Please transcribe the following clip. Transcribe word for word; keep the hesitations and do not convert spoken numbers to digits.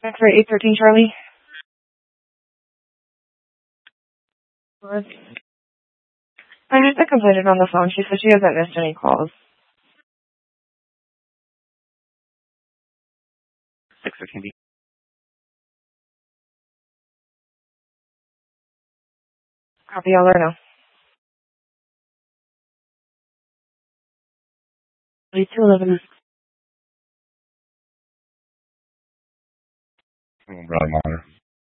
X-ray eight thirteen Charlie. What? I had the complainant on the phone. She said she hasn't missed any calls. six fifteen. Copy, I'll let her know. two eleven. Brother Monitor.